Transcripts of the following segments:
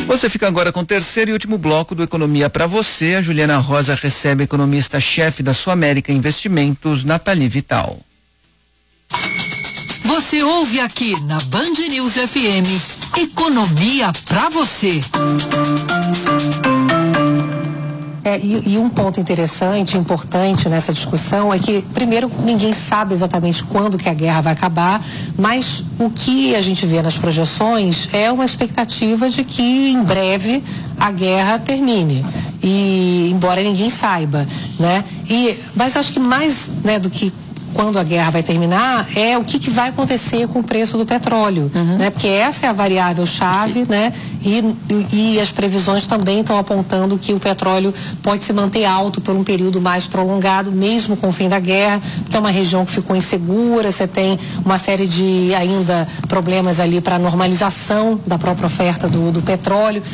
Você fica agora com o terceiro e último bloco do Economia para você. A Juliana Rosa recebe a economista-chefe da Sul-América Investimentos, Nathalie Vital. Você ouve aqui na Band News FM, Economia para você. E um ponto interessante, importante nessa discussão é que, primeiro, ninguém sabe exatamente quando que a guerra vai acabar, mas o que a gente vê nas projeções é uma expectativa de que em breve a guerra termine. E embora ninguém saiba, né? Mas acho que mais, né, do que quando a guerra vai terminar, é o que vai acontecer com o preço do petróleo, né? Porque essa é a variável chave, né? E as previsões também estão apontando que o petróleo pode se manter alto por um período mais prolongado, mesmo com o fim da guerra, porque é uma região que ficou insegura, você tem uma série de ainda problemas ali para a normalização da própria oferta do petróleo.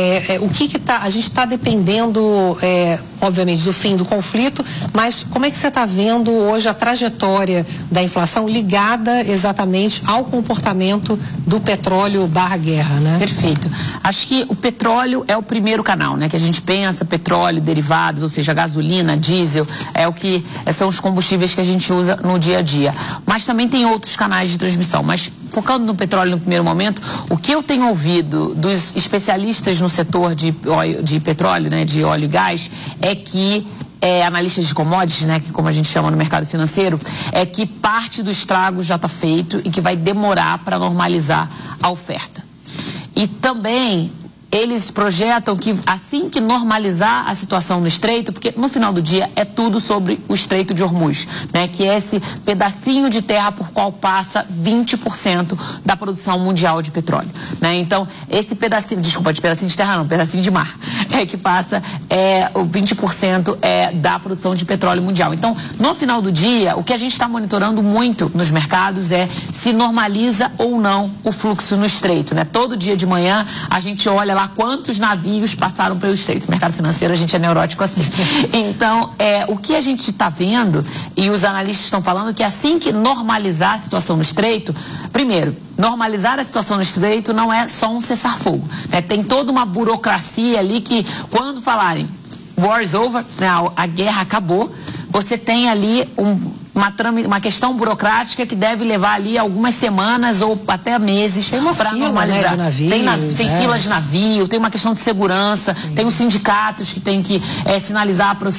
A gente está dependendo, obviamente, do fim do conflito, mas como é que você está vendo hoje a trajetória da inflação ligada exatamente ao comportamento do petróleo /guerra, né? Perfeito. Acho que o petróleo é o primeiro canal, né? Que a gente pensa, petróleo, derivados, ou seja, gasolina, diesel, são os combustíveis que a gente usa no dia a dia. Mas também tem outros canais de transmissão. Mas focando no petróleo no primeiro momento, o que eu tenho ouvido dos especialistas no setor de petróleo, né? De óleo e gás, é que analistas de commodities, né, que como a gente chama no mercado financeiro, é que parte do estrago já está feito e que vai demorar para normalizar a oferta. E também eles projetam que assim que normalizar a situação no Estreito, porque no final do dia é tudo sobre o Estreito de Hormuz, né, que é esse pedacinho de terra por qual passa 20% da produção mundial de petróleo, né? Então, esse pedacinho, desculpa, de pedacinho de terra não, pedacinho de mar, que passa o 20% da produção de petróleo mundial. Então, no final do dia, o que a gente está monitorando muito nos mercados é se normaliza ou não o fluxo no Estreito, né? Todo dia de manhã a gente olha lá quantos navios passaram pelo Estreito. No mercado financeiro a gente é neurótico assim. Então, o que a gente está vendo, e os analistas estão falando, que assim que normalizar a situação no Estreito, primeiro, normalizar a situação no Estreito não é só um cessar-fogo, né? Tem toda uma burocracia ali que, quando falarem war is over, né, a guerra acabou, você tem ali uma questão burocrática que deve levar ali algumas semanas ou até meses para normalizar. Né, de navios, tem filas de navio, tem uma questão de segurança, sim. Tem os sindicatos que tem que sinalizar para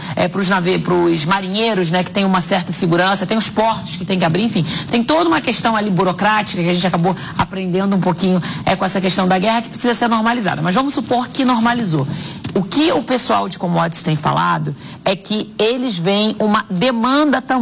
os marinheiros, né, que tem uma certa segurança, tem os portos que tem que abrir, enfim, tem toda uma questão ali burocrática que a gente acabou aprendendo um pouquinho com essa questão da guerra que precisa ser normalizada. Mas vamos supor que normalizou. O que o pessoal de commodities tem falado é que eles veem uma demanda também